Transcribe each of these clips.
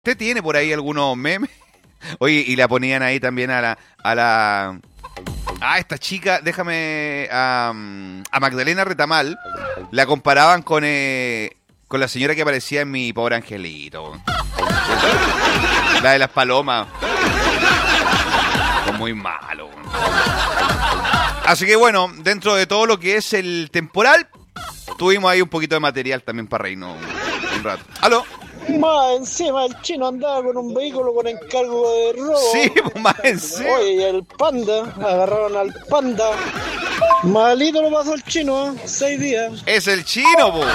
¿Usted tiene por ahí algunos memes? Oye, y la ponían ahí también a esta chica, déjame, a Magdalena Retamal, la comparaban con la señora que aparecía en Mi Pobre Angelito. La de las palomas. Fue muy malo. Así que bueno, dentro de todo lo que es el temporal, tuvimos ahí un poquito de material también para reírnos un rato. ¿Aló? Más encima el chino andaba con un vehículo con encargo de robo. Sí, pues más encima. Oye, y el panda, agarraron al panda. Malito lo pasó el chino, 6 días. Es el chino, po.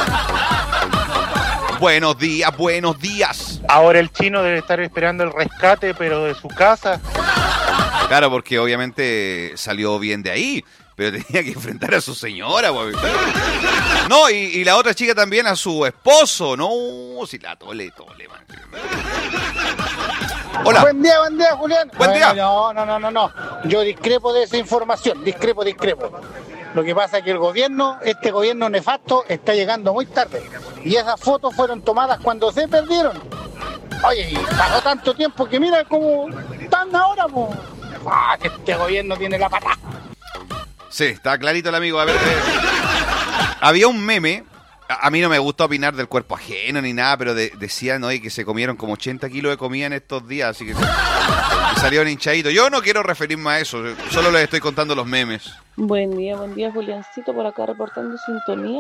Buenos días, buenos días. Ahora el chino debe estar esperando el rescate, pero de su casa. Claro, porque obviamente salió bien de ahí, pero tenía que enfrentar a su señora, güey. No, y la otra chica también a su esposo. No, si la tole, man. Hola. Buen día, Julián. Buen día. No. Yo discrepo de esa información, discrepo. Lo que pasa es que este gobierno nefasto, está llegando muy tarde. Y esas fotos fueron tomadas cuando se perdieron. Oye, y pasó tanto tiempo que mira cómo están ahora, po. Que este gobierno tiene la pata. Sí, está clarito el amigo. A ver, había un meme. A mí no me gusta opinar del cuerpo ajeno ni nada, pero decían hoy que se comieron como 80 kilos de comida en estos días, así que salieron hinchaditos. Yo no quiero referirme a eso, solo les estoy contando los memes. Buen día, Juliancito, por acá reportando sintonía.